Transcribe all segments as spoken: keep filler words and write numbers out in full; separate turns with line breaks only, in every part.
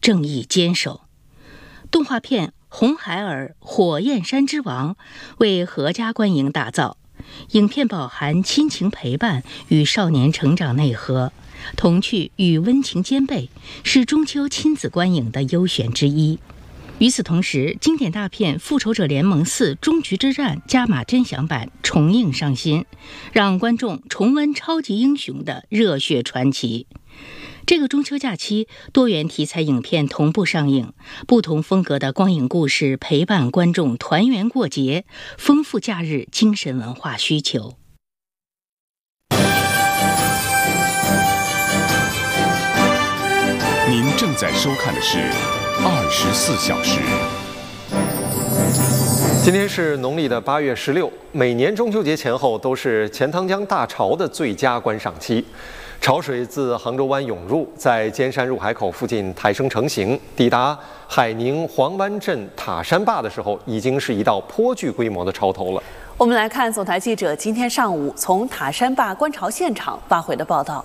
正义坚守。动画片《红孩儿火焰山之王》为阖家观影打造，影片饱含亲情陪伴与少年成长内核，童趣与温情兼备，是中秋亲子观影的优选之一。与此同时，经典大片《复仇者联盟四：终局之战》加码真享版重映上新，让观众重温超级英雄的热血传奇。这个中秋假期，多元题材影片同步上映，不同风格的光影故事陪伴观众团圆过节，丰富假日精神文化需求。
您正在收看的是二十四小时。
今天是农历的八月十六，每年中秋节前后都是钱塘江大潮的最佳观赏期。潮水自杭州湾涌入，在尖山入海口附近抬升成型，抵达海宁黄湾镇塔山坝的时候，已经是一道颇具规模的潮头了。
我们来看总台记者今天上午从塔山坝观潮现场发回的报道。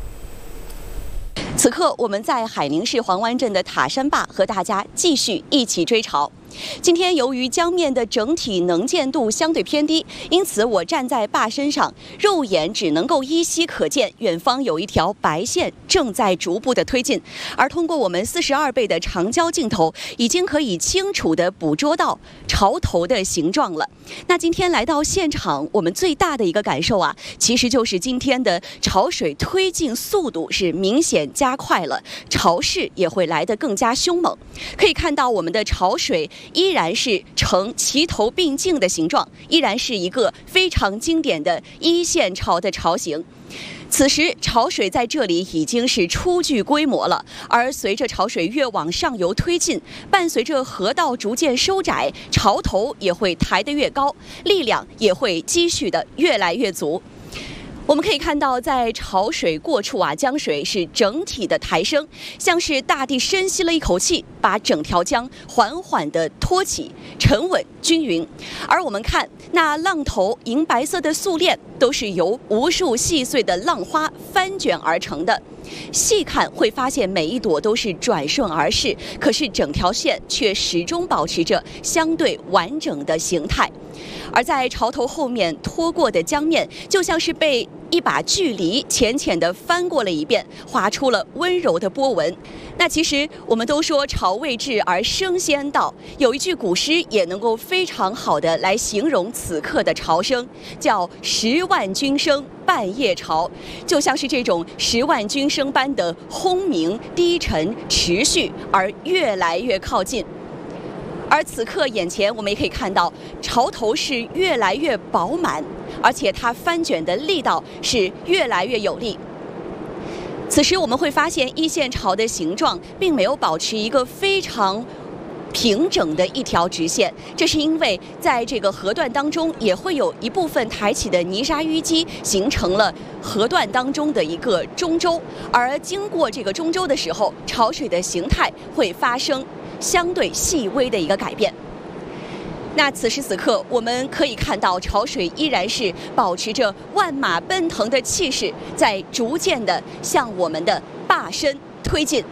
此刻，我们在海宁市黄湾镇的塔山坝和大家继续一起追潮。今天由于江面的整体能见度相对偏低，因此我站在坝身上，肉眼只能够依稀可见远方有一条白线正在逐步的推进，而通过我们四十二倍的长焦镜头，已经可以清楚地捕捉到潮头的形状了。那今天来到现场，我们最大的一个感受啊，其实就是今天的潮水推进速度是明显加快了，潮势也会来得更加凶猛。可以看到我们的潮水依然是呈齐头并进的形状，依然是一个非常经典的一线潮的潮形。此时潮水在这里已经是初具规模了，而随着潮水越往上游推进，伴随着河道逐渐收窄，潮头也会抬得越高，力量也会积蓄的越来越足。我们可以看到，在潮水过处啊，江水是整体的抬升，像是大地深吸了一口气，把整条江缓缓地托起，沉稳均匀。而我们看那浪头银白色的素链，都是由无数细碎的浪花翻卷而成的。细看会发现每一朵都是转瞬而逝，可是整条线却始终保持着相对完整的形态。而在潮头后面拖过的江面，就像是被一把距离浅浅地翻过了一遍，划出了温柔的波纹。那其实我们都说潮未至而声先到，有一句古诗也能够非常好的来形容此刻的潮声，叫十万军声半夜潮，就像是这种十万军声般的轰鸣、低沉、持续而越来越靠近。而此刻眼前我们也可以看到，潮头是越来越饱满，而且它翻卷的力道是越来越有力。此时我们会发现一线潮的形状并没有保持一个非常平整的一条直线，这是因为在这个河段当中也会有一部分抬起的泥沙淤积，形成了河段当中的一个中洲，而经过这个中洲的时候，潮水的形态会发生相对细微的一个改变。那此时此刻，我们可以看到潮水依然是保持着万马奔腾的气势，在逐渐的向我们的坝身推进。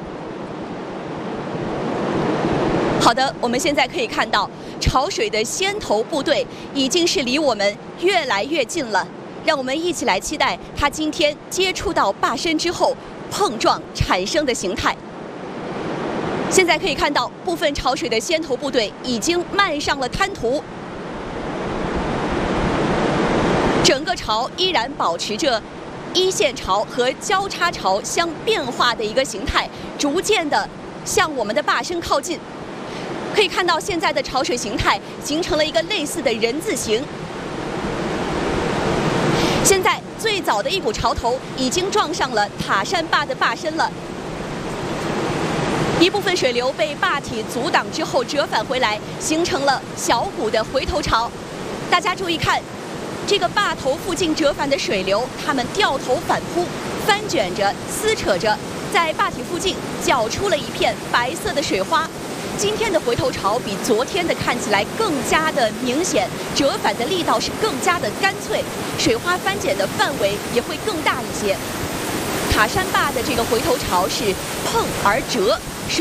好的，我们现在可以看到潮水的先头部队已经是离我们越来越近了，让我们一起来期待它今天接触到坝身之后碰撞产生的形态。现在可以看到，部分潮水的先头部队已经漫上了滩涂，整个潮依然保持着一线潮和交叉潮相变化的一个形态，逐渐的向我们的坝身靠近。可以看到，现在的潮水形态形成了一个类似的人字形。现在最早的一股潮头已经撞上了塔山坝的坝身了。一部分水流被坝体阻挡之后折返回来，形成了小股的回头潮。大家注意看，这个坝头附近折返的水流，它们掉头反扑，翻卷着、撕扯着，在坝体附近搅出了一片白色的水花。今天的回头潮比昨天的看起来更加的明显，折返的力道是更加的干脆，水花翻卷的范围也会更大一些。塔山坝的这个回头潮是碰而折。